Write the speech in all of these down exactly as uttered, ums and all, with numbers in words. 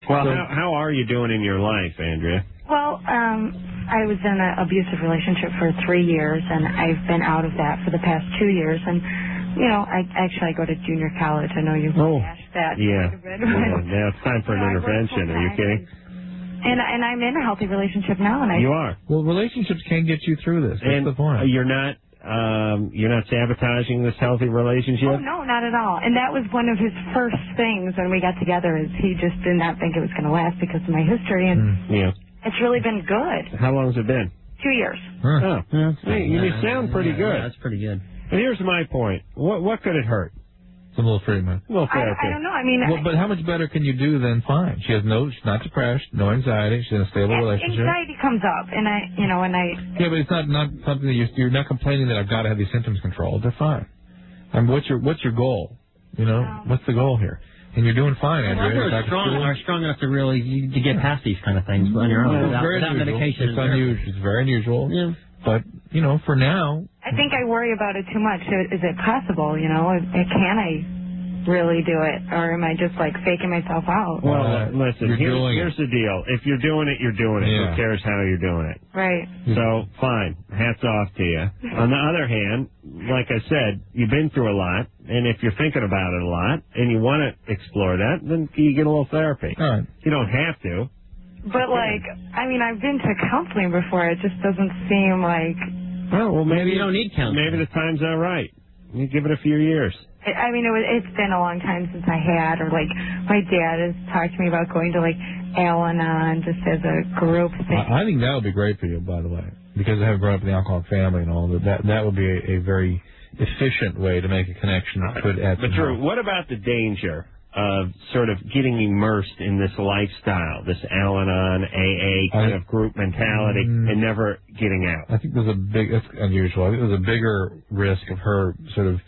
Well, so, how, how are you doing in your life, Andrea? Well, um, I was in an abusive relationship for three years, and I've been out of that for the past two years. And, you know, I actually I go to junior college. I know you've oh, asked that. Yeah. yeah. Now it's time for an intervention. Are you kidding? And, and I'm in a healthy relationship now. And I You are. Well, relationships can get you through this. That's and the point. You're not... Um, you're not sabotaging this healthy relationship? Oh, no, not at all. And that was one of his first things when we got together is he just did not think it was going to last because of my history. And mm. yeah. It's really been good. How long has it been? Two years. Huh. Oh, yeah, hey, you yeah, sound pretty yeah, good. Yeah, that's pretty good. And here's my point. What what could it hurt? It's a little treatment. A little therapy. I, I don't know. I mean, well, but how much better can you do than fine? She has no, she's not depressed, no anxiety. She's in a stable relationship. Anxiety comes up, and I, you know, and I. Yeah, but it's not not something that you're, you're not complaining that I've got to have these symptoms controlled. They're fine. I mean, what's your what's your goal? You know, no. what's the goal here? And you're doing fine, Andrea. Well, are strong, are strong enough to really to get past these kind of things on your own well, without, very without medication. It's unusual. It's very unusual. Yeah. But you know, for now. I think I worry about it too much. Is it possible? You know, can I really do it, or am I just like faking myself out? Well, uh, listen. Here's, here's it. the deal. If you're doing it, you're doing it. Yeah. Who cares how you're doing it? Right. So fine. Hats off to you. On the other hand, like I said, you've been through a lot, and if you're thinking about it a lot, and you want to explore that, then you get a little therapy. All right. You don't have to. But like, I mean, I've been to counseling before. It just doesn't seem like. Oh, well, maybe, maybe you don't need counseling. Maybe the time's not right. You give it a few years. I mean, it was, it's been a long time since I had, or like, my dad has talked to me about going to like Al-Anon just as a group thing. I, I think that would be great for you, by the way, because I have grown up in the alcoholic family and all that. That that would be a, a very efficient way to make a connection that could add. But Drew, what about the danger of sort of getting immersed in this lifestyle, this Al-Anon, A A kind I, of group mentality, mm, and never getting out? I think there's a big, that's unusual. I think there's a bigger risk of her sort of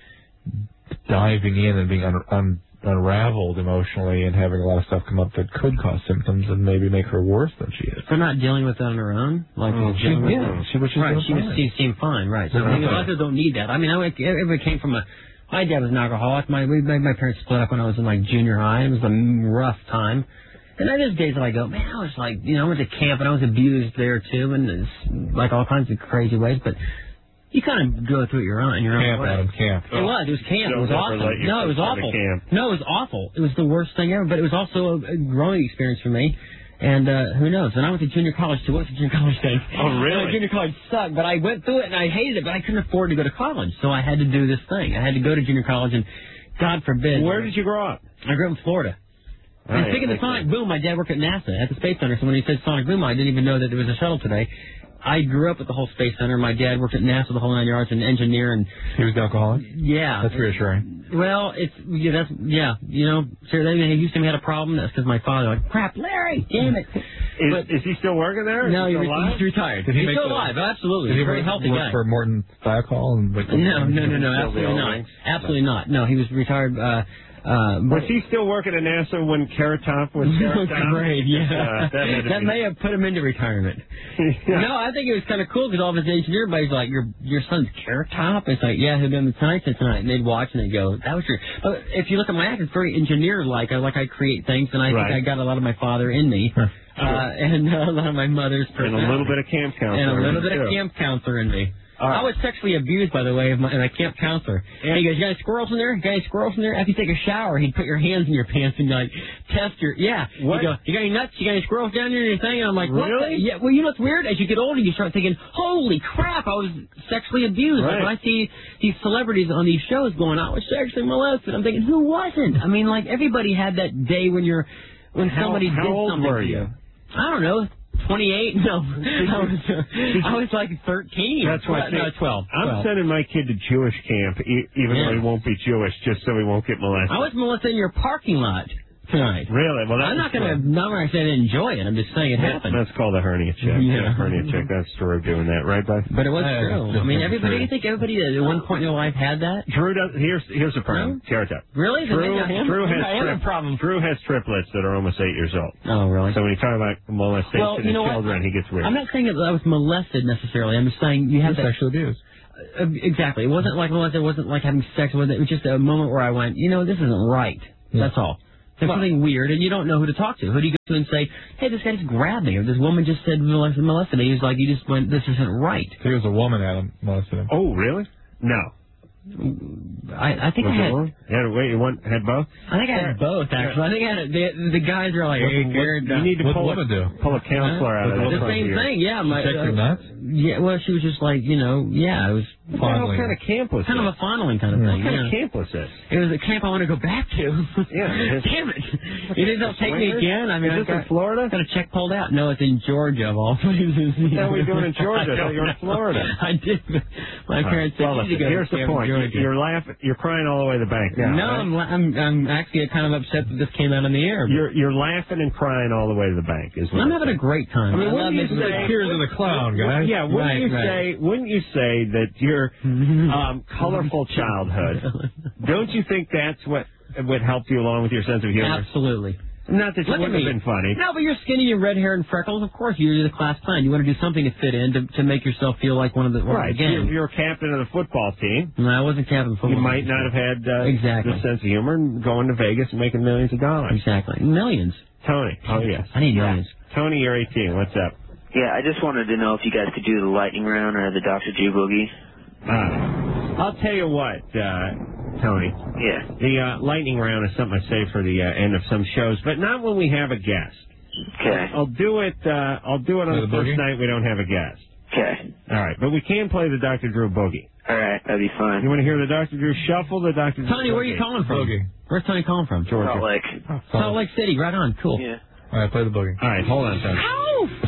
diving in and being un, un, unraveled emotionally and having a lot of stuff come up that could cause symptoms and maybe make her worse than she is. So not dealing with it on her own? Like oh, she, yeah, she, she, right, she, was, she seemed fine, right. So I mean, others don't need that. I mean, I, everybody came from a... My dad was an alcoholic. My, we, my my parents split up when I was in like junior high. It was a rough time. And there's days that I go, man, I was like, you know, I went to camp and I was abused there too, and it's like all kinds of crazy ways. But you kind of go through it your own, your camp, own way. Adam, camp. It was. It was camp. Don't it was awesome. No, it was awful. No, it was awful. It was the worst thing ever. But it was also a, a growing experience for me. And uh, who knows? And I went to junior college too. What was the junior college thing? Oh, really? Uh, junior college sucked, but I went through it and I hated it, but I couldn't afford to go to college. So I had to do this thing. I had to go to junior college, and God forbid. Where did you grow up? I grew up in Florida. Oh, and yeah, speaking of Sonic Boom, my dad worked at NASA, at the Space Center, so when he said Sonic Boom, I didn't even know that there was a shuttle today. I grew up at the whole Space Center. My dad worked at NASA the whole nine yards, an engineer, and he was alcoholic. Yeah, that's reassuring. Well, it's yeah, that's yeah, you know. Seriously, he used to had a problem. That's because my father like crap, Larry, damn it. Is, but, is he still working there? No, he he's, alive? he's retired. Did he he's make still the, alive. Absolutely, did he's he a very healthy work guy. For Morton Thiokol and no, no, no, no, absolutely not. Absolutely not. No, he was retired. Uh, Uh, was he still working at NASA when Carrot Top was Carrot Top? Great, yeah. Uh, that that may have put him into retirement. Yeah. No, I think it was kind of cool because all of his engineer buddies like, your your son's Carrot Top? It's like, yeah, he'll be on the Tonight Show tonight. And they'd watch and they'd go, that was your... But if you look at my act, it's very engineer-like. I like I create things, and I right. think I got a lot of my father in me. Sure. Uh, and uh, a lot of my mother's personality. And a little bit of camp counselor. And a little bit too. of camp counselor in me. Right. I was sexually abused, by the way, of my, my camp counselor. Yeah. He goes, you got any squirrels in there? You got any squirrels in there? After you take a shower, he'd put your hands in your pants and like test your, yeah. What? He'd go, you got any nuts? You got any squirrels down there in your thing? And I'm like, what? Really? The? Yeah. Well, you know what's weird? As you get older, you start thinking, holy crap, I was sexually abused. Right. Like when I see these celebrities on these shows going, I was sexually molested, I'm thinking, who wasn't? I mean, like everybody had that day when you're, when how, somebody how did old something were to you? I don't know. twenty-eight? No. I was, uh, I was like thirteen. That's why no, twelve. I'm twelve. sending my kid to Jewish camp, e- even yeah. though he won't be Jewish, just so he won't get molested. I was molested in your parking lot tonight. Really? Well, I'm not going to, not when I say I didn't enjoy it. I'm just saying it that, happened. That's called a hernia check. Yeah. yeah hernia check. That's Drew doing that, right, bud? But it was yeah, true. I mean, everybody, you think everybody at one point in their life had that? Drew does, here's, here's the problem. No? Carrot Top. Really? Drew, him? Drew, has I tri- a problem. Drew has triplets that are almost eight years old. Oh, really? So when you talk about molestation well, you know of children, what? he gets weird. I'm not saying that I was molested necessarily. I'm just saying you have that. Sexual abuse. Uh, exactly. It wasn't like molested. It wasn't like having sex with it. It was just a moment where I went, you know, this isn't right. Yeah. That's all. There's something weird, and you don't know who to talk to. Who do you go to and say, hey, this guy just grabbed me, or this woman just said molested, molested me? He's like, you just went, this isn't right. I think it was a woman, Adam, molested him. Oh, really? No. I, I think was I had. Yeah, wait, you want had both? I think I had both actually. I think I had the, the guys are like, hey, what, Garrett, you need to what pull woman a, do? pull a counselor huh? out of that. The same thing, yeah. My, Check your uh, nuts? Yeah, well, she was just like, you know, yeah, it was What fondling. kind of camp was kind it? of a fondling kind of Hmm. thing. What kind Yeah. of camp was it? It was a camp I want to go back to. Yeah. Damn it! You think they'll take me Swingers? again? I mean, Is I this in got, Florida? got a check pulled out. No, it's in Georgia of all places. What the hell are we doing in Georgia? I thought you were in Florida. I did. My All parents right. said, Well, you need to listen, go here's to the camp in point. Georgia. You're laughing. You're crying all the way to the bank now. No, right? I'm, la- I'm I'm actually kind of upset that this came out in the air. You're you're laughing and crying all the way to the bank. Is what I'm I'm having a saying. great time. I mean, I love wouldn't you making say- Tears of the clown, guys. Yeah, wouldn't Right, you right. say? Wouldn't you say that your um, colorful childhood? Don't you think that's what would help you along with your sense of humor? Absolutely. Not that you Look at wouldn't have me. been funny. No, but you're skinny, you're red hair and freckles. Of course, you're the class clown. You want to do something to fit in to to make yourself feel like one of the one Right. of the gang. You're, you're captain of the football team. No, I wasn't captain football. You might not have had uh, Exactly. the sense of humor and going to Vegas and making millions of dollars. Exactly. Millions. Tony. Oh, yes. I need millions. Tony, you're eighteen. What's up? Yeah, I just wanted to know if you guys could do the lightning round or the Doctor Drew boogie. Uh, I'll tell you what, uh, Tony. Yeah. The uh, lightning round is something I save for the uh, end of some shows, but not when we have a guest. Okay. I'll do it. Uh, I'll do it on For the, the first boogie? night we don't have a guest. Okay. All right, but we can play the Doctor Drew boogie. All right, that'd be fun. You want to hear the Doctor Drew shuffle? The Doctor Drew Tony, where are you boogie? calling from? Boogie. Where's Tony calling from? Georgia. Salt Lake. Salt Lake City. Right on. Cool. Yeah. All right, play the boogie. All right, hold on, Tony. Ow!